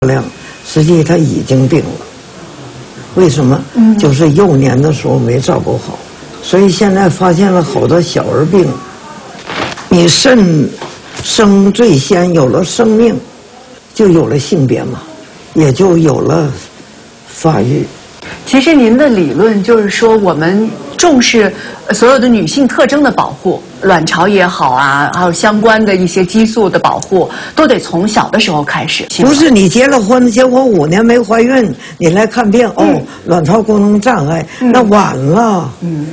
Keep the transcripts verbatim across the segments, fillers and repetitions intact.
亮，实际他已经病了。为什么？嗯，就是幼年的时候没照顾好，所以现在发现了好多小儿病。你肾生最先有了生命，就有了性别嘛，也就有了发育。 其实您的理论就是说，我们重视所有的女性特征的保护，卵巢也好啊，还有相关的一些激素的保护，都得从小的时候开始。 不是你结了婚，结婚五年没怀孕，你来看病，嗯、哦，卵巢功能障碍，嗯、那晚了。嗯，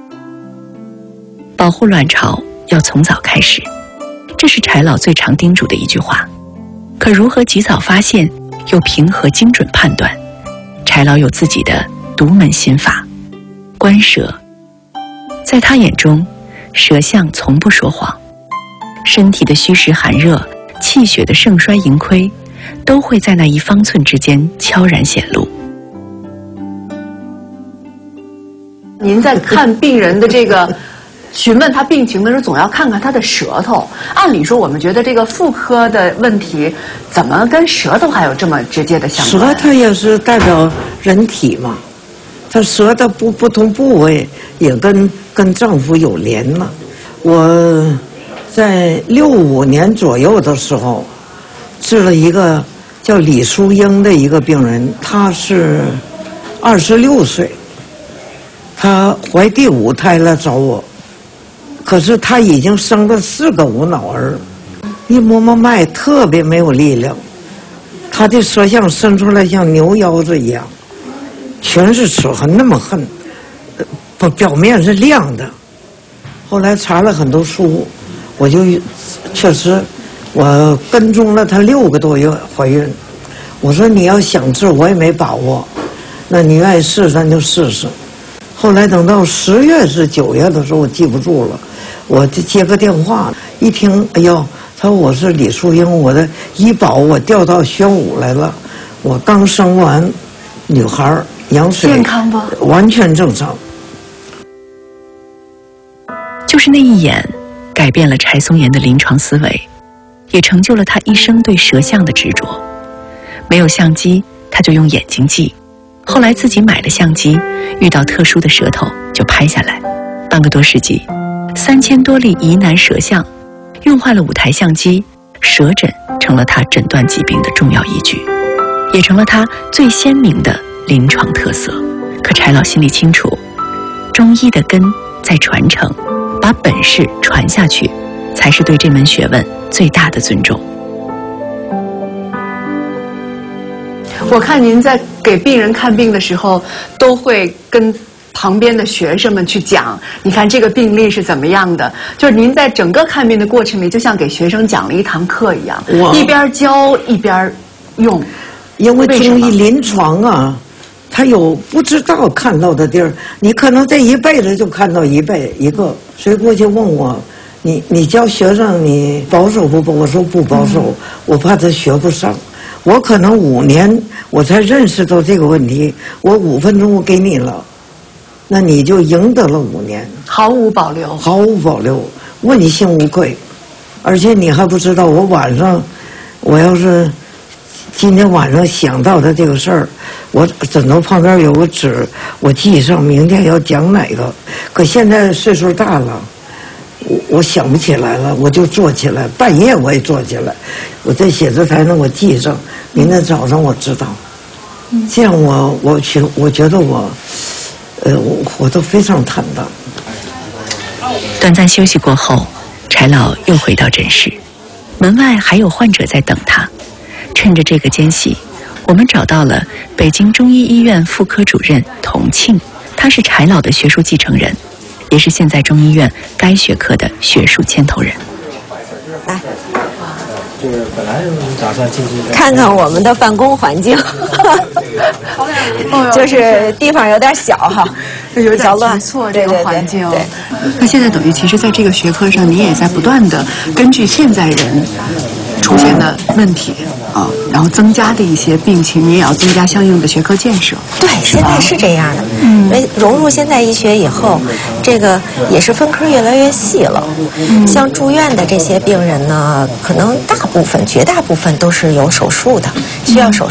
保护卵巢要从早开始，这是柴老最常叮嘱的一句话。可如何及早发现，又平和精准判断？柴老有自己的独门心法，观舌。在他眼中，舌象从不说谎，身体的虚实寒热、气血的盛衰盈亏，都会在那一方寸之间悄然显露。 您在看病人的这个询问他病情的时候，总要看看他的舌头。按理说，我们觉得这个妇科的问题，怎么跟舌头还有这么直接的相关？ 舌它也是代表人体嘛，它舌的不不同部位也跟跟脏腑有连嘛。我在六五年左右的时候，治了一个叫李淑英的一个病人，她是二十六岁，她怀第五胎来找我。可是他已经生了四个无脑儿，一摸摸脉特别没有力量，他的舌象伸出来像牛腰子一样，全是齿痕，那么恨，不表面是亮的。后来查了很多书，我就确实我跟踪了他六个多月怀孕。我说你要想治，我也没把握，那你愿意试咱就试试。后来等到十月是九月的时候，我记不住了。我就接个电话，一听，哎呦，他说我是李淑英，我的医保我调到宣武来了，我刚生完女孩，羊水健康吗？ 完全正常。 就是那一眼，改变了柴松岩的临床思维，也成就了他一生对舌象的执着。没有相机，他就用眼睛记。后来自己买了相机，遇到特殊的舌头就拍下来。半个多世纪，三千多例疑难舌象，用坏了五台相机，舌诊成了他诊断疾病的重要依据，也成了他最鲜明的临床特色。可柴老心里清楚，中医的根在传承，把本事传下去，才是对这门学问最大的尊重。 我看您在给病人看病的时候，都会跟旁边的学生们去讲，你看这个病例是怎么样的。就是您在整个看病的过程里，就像给学生讲了一堂课一样，一边教一边用。 因为中医临床啊，他有不知道看到的地儿，你可能这一辈子就看到一辈一个。谁过去问我，你你教学生你保守不保？我说不保守，嗯、我怕他学不上。我可能五年我才认识到这个问题，我五分钟我给你了，那你就赢得了五年， 毫无保留， 毫无保留，问心无愧。而且你还不知道，我晚上，我要是今天晚上想到的这个事儿，我枕头旁边有个纸，我记上明天要讲哪个。可现在岁数大了，我我想不起来了，我就坐起来，半夜我也坐起来，我在写字台上我记上，明天早上我知道。这样我我觉我觉得我，呃，我我都非常坦荡。 短暂休息过后，柴老又回到诊室，门外还有患者在等他。趁着这个间隙，我们找到了北京中医医院妇科主任童庆，他是柴老的学术继承人，也是现在中医院该学科的学术牵头人。 来， 就是本来打算进去看看我们的办公环境，就是地方有点小哈， 有点乱错这个环境。 对， 那现在等于其实在这个学科上，你也在不断的根据现在人出现的问题啊，然后增加的一些病情，你也要增加相应的学科建设。 对，现在是这样的。嗯，因为融入现代医学以后，这个也是分科越来越细了。嗯，像住院的这些病人呢，可能大部分、绝大部分都是有手术的，需要手